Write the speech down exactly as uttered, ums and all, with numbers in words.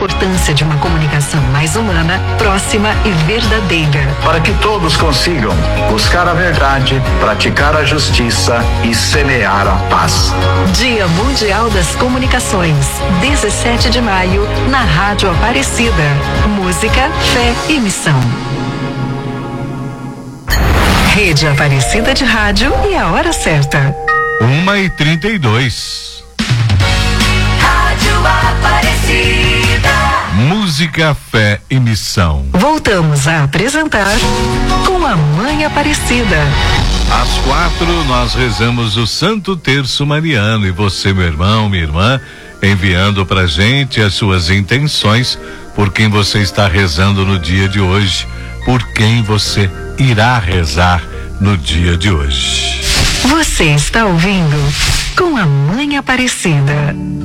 importância de uma comunicação mais humana, próxima e verdadeira. Para que todos consigam buscar a verdade, praticar a justiça e semear a paz. Dia Mundial das Comunicações, dezessete de maio, na Rádio Aparecida. Música, fé e missão. Rede Aparecida de Rádio e a hora certa. Uma e trinta e dois. Rádio Aparecida. Música, fé e missão. Voltamos a apresentar Com a Mãe Aparecida. Às quatro nós rezamos o Santo Terço Mariano e você, meu irmão, minha irmã, enviando pra gente as suas intenções por quem você está rezando no dia de hoje, por quem você irá rezar no dia de hoje. Você está ouvindo Com a Mãe Aparecida.